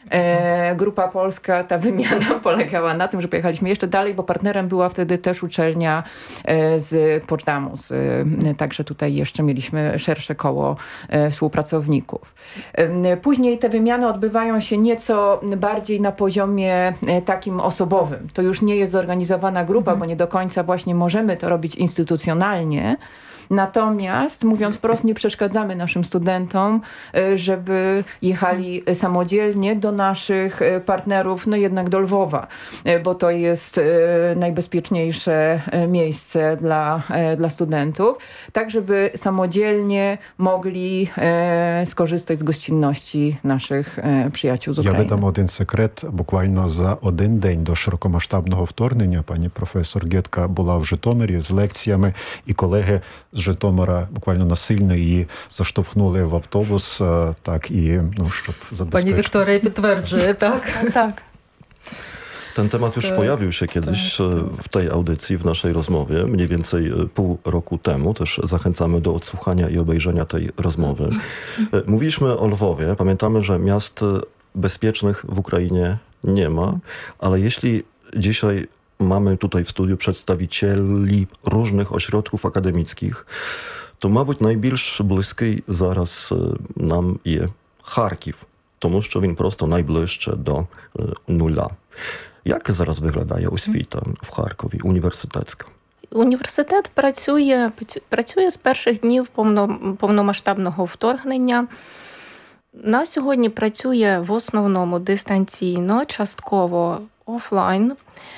Grupa polska, ta wymiana polegała na tym, że pojechaliśmy jeszcze dalej, bo partnerem była wtedy też uczelnia z Poczdamу. Także tutaj jeszcze mieliśmy szersze koło współpracowników. Później te wymiany odbywają się nieco bardziej na poziomie takim osobowym. To już nie jest zorganizowana grupa, bo nie do końca właśnie możemy to robić instytucjonalnie. Natomiast, mówiąc wprost, nie przeszkadzamy naszym studentom, żeby jechali samodzielnie do naszych partnerów, no jednak do Lwowa, bo to jest najbezpieczniejsze miejsce dla studentów, tak żeby samodzielnie mogli skorzystać z gościnności naszych przyjaciół z України. Я видам один секрет. Буквально за один день до широкомасштабного вторгнення пані професор Гетка була в Житомирі з лекціями, і колеги з Житомира буквально насильно її заштовхнули в автобус, так, і, ну, щоб забезпечити. Пані Вікторія підтверджує, tak. Tak. Ten temat już pojawił się kiedyś w tej audycji, w naszej rozmowie, mniej więcej pół roku temu. Też zachęcamy do odsłuchania i obejrzenia tej rozmowy. Mówiliśmy o Lwowie. Pamiętamy, że miast bezpiecznych w Ukrainie nie ma, ale jeśli dzisiaj mamy tutaj w studiu przedstawicieli różnych ośrodków akademickich, to mabуть найбільш близький зараз нам є Харків, тому що він просто найближче до нуля. Як зараз виглядає освіта в Харкові, університетська? Університет працює з перших днів повномасштабного вторгнення. На сьогодні працює в основному дистанційно, частково офлайн.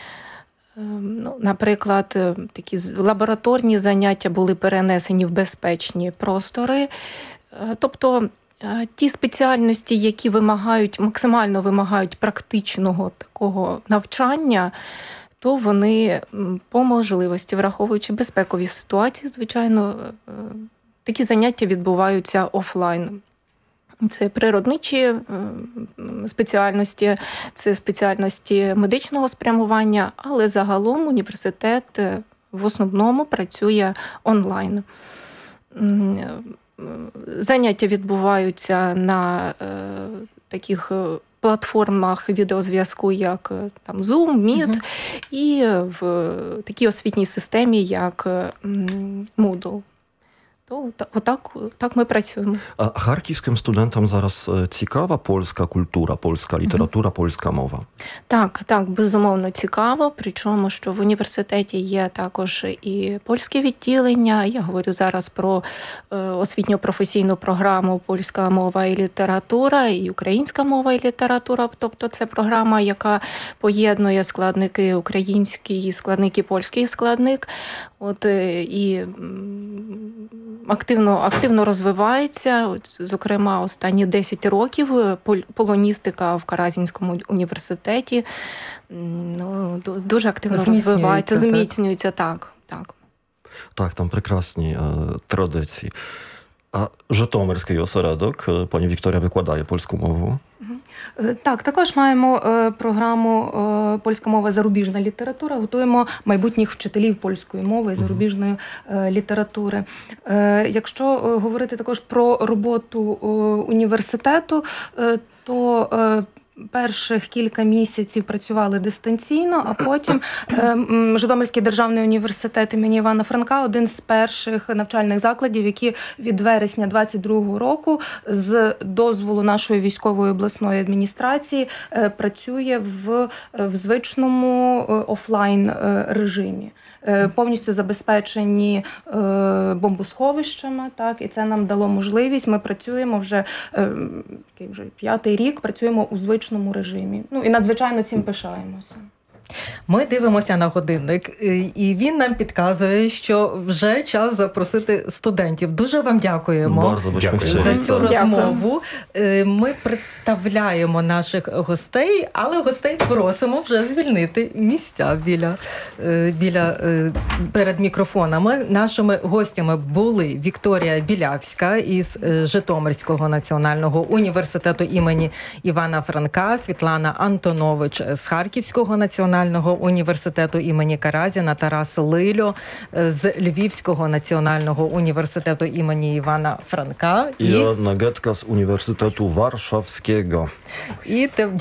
Наприклад, такі лабораторні заняття були перенесені в безпечні простори. Тобто ті спеціальності, які максимально вимагають практичного такого навчання, то вони по можливості, враховуючи безпекові ситуації, звичайно, такі заняття відбуваються офлайн. Це природничі спеціальності, це спеціальності медичного спрямування, але загалом університет в основному працює онлайн. Заняття відбуваються на таких платформах відеозв'язку, як там Zoom, Meet, і в такій освітній системі, як Moodle. Так ми працюємо. А харківським студентам зараз цікава польська культура, польська література, польська мова? Так, безумовно цікаво. Причому, що в університеті є також і польське відділення. Я говорю зараз про освітньо-професійну програму «Польська мова і література» і «Українська мова і література». Тобто це програма, яка поєднує складники український, складники польський складник. І активно розвивається. Зокрема, останні 10 років полоністика в Каразінському університеті дуже активно розвивається, зміцнюється. Так, там прекрасні традиції. А Житомирський осередок, пані Вікторія викладає польську мову. Так, також маємо програму «Польська мова. Зарубіжна література». Готуємо майбутніх вчителів польської мови і зарубіжної літератури. Якщо говорити також про роботу університету, то перших кілька місяців працювали дистанційно, а потім Житомирський державний університет імені Івана Франка – один з перших навчальних закладів, які від вересня 2022 року з дозволу нашої військової обласної адміністрації працює в звичному офлайн режимі. Повністю забезпечені бомбосховищами, так, і це нам дало можливість. Ми працюємо вже 5-й рік, працюємо у звичному режимі. І надзвичайно цим пишаємося. Ми дивимося на годинник, і він нам підказує, що вже час запросити студентів. Дуже вам дякуємо за цю розмову. Ми представляємо наших гостей, але гостей просимо вже звільнити місця перед мікрофонами. Нашими гостями були Вікторія Білявська із Житомирського національного університету імені Івана Франка, Світлана Антонович з Харківського національного університету імені Каразіна, Тарас Лильо з Львівського національного університету імені Івана Франка і Анна Гетка з університету Варшавського.